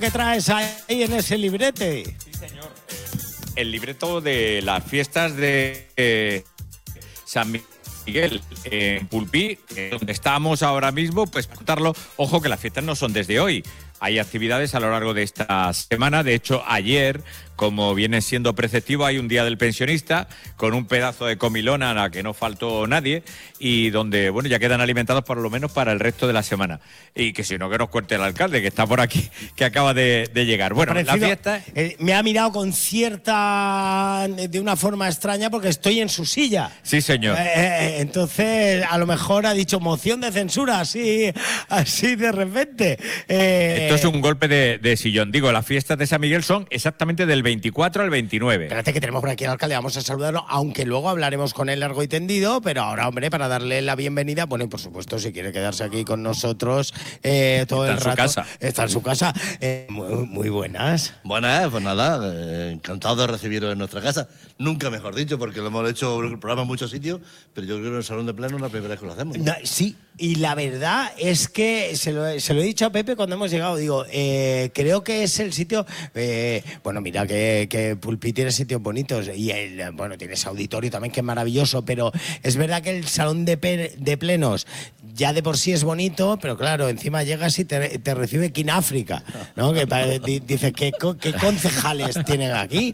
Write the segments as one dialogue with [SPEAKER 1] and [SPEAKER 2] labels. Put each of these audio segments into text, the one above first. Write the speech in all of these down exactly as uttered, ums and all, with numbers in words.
[SPEAKER 1] ¿Qué traes ahí en ese librete?
[SPEAKER 2] Sí, señor. El libreto de las fiestas de eh, San Miguel en Pulpí, eh, donde estamos ahora mismo, pues para contarlo. Ojo que las fiestas no son desde hoy. Hay actividades a lo largo de esta semana. De hecho, ayer, como viene siendo preceptivo, hay un día del pensionista con un pedazo de comilona a la que no faltó nadie y donde, bueno, ya quedan alimentados por lo menos para el resto de la semana. Y que si no, que nos cuente el alcalde, que está por aquí, que acaba de, de llegar. Bueno, la fiesta...
[SPEAKER 1] Eh, me ha mirado con cierta... de una forma extraña porque estoy en su silla.
[SPEAKER 2] Sí, señor.
[SPEAKER 1] Eh, eh, entonces, a lo mejor ha dicho moción de censura, así, así de repente. Eh,
[SPEAKER 2] Esto es un golpe de, de sillón. Digo, las fiestas de San Miguel son exactamente del veinticuatro al veintinueve.
[SPEAKER 1] Espérate que tenemos por aquí al alcalde, vamos a saludarlo, aunque luego hablaremos con él largo y tendido, pero ahora, hombre, para darle la bienvenida, bueno, y por supuesto, si quiere quedarse aquí con nosotros eh, todo
[SPEAKER 2] está
[SPEAKER 1] el
[SPEAKER 2] en
[SPEAKER 1] rato.
[SPEAKER 2] Su casa.
[SPEAKER 1] Está en su casa. Eh, muy, muy buenas.
[SPEAKER 3] Buenas, pues nada, eh, encantado de recibiros en nuestra casa. Nunca mejor dicho, porque lo hemos hecho el programa en muchos sitios, pero yo creo que en el Salón de Pleno es la primera vez que lo hacemos.
[SPEAKER 1] No, sí, y la verdad es que se lo, se lo he dicho a Pepe cuando hemos llegado, digo, eh, creo que es el sitio, eh, bueno, mira que, que Pulpí tiene sitios bonitos y el, bueno, tienes auditorio también que es maravilloso, pero es verdad que el Salón de, pe, de Plenos ya de por sí es bonito, pero claro, encima llegas y te, te recibe King África, ¿no? Que dice, ¿qué, ¿qué concejales tienen aquí?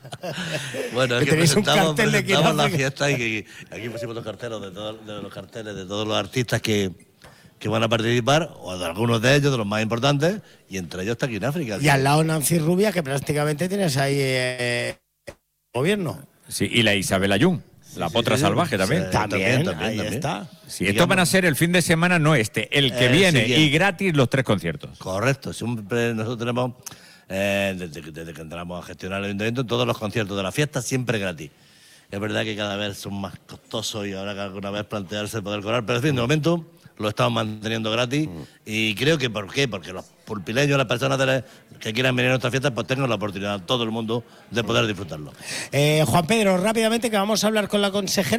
[SPEAKER 3] Bueno, es
[SPEAKER 1] que
[SPEAKER 3] que
[SPEAKER 1] tenéis un
[SPEAKER 3] presentamos,
[SPEAKER 1] cartel de King
[SPEAKER 3] presentamos la
[SPEAKER 1] África.
[SPEAKER 3] fiesta y que aquí pusimos los carteles de, todo, de los carteles de todos los artistas que, que van a participar, o de algunos de ellos, de los más importantes, y entre ellos está aquí en África.
[SPEAKER 1] Y al lado Nancy Rubia, que prácticamente tienes ahí eh, gobierno.
[SPEAKER 2] Sí, y la Isabel Ayun, la
[SPEAKER 3] sí,
[SPEAKER 2] potra
[SPEAKER 3] sí,
[SPEAKER 2] salvaje
[SPEAKER 3] sí,
[SPEAKER 2] también.
[SPEAKER 3] sí.
[SPEAKER 1] También,
[SPEAKER 3] también, también,
[SPEAKER 1] ahí
[SPEAKER 3] también.
[SPEAKER 1] está.
[SPEAKER 2] Sí, estos van a ser el fin de semana, no este, el que
[SPEAKER 3] Eh,
[SPEAKER 2] viene,
[SPEAKER 3] siguiente.
[SPEAKER 2] y gratis los tres conciertos.
[SPEAKER 3] Correcto, siempre nosotros tenemos, eh, desde, desde que entramos a gestionar el ayuntamiento, todos los conciertos de la fiesta siempre gratis. Es verdad que cada vez son más costosos y habrá que alguna vez plantearse el poder cobrar, pero en fin, de momento lo estamos manteniendo gratis y creo que ¿por qué? Porque los pulpileños, las personas de la, que quieran venir a nuestras fiestas, pues tengan la oportunidad, todo el mundo, de poder disfrutarlo.
[SPEAKER 1] Eh, Juan Pedro, rápidamente que vamos a hablar con la consejera.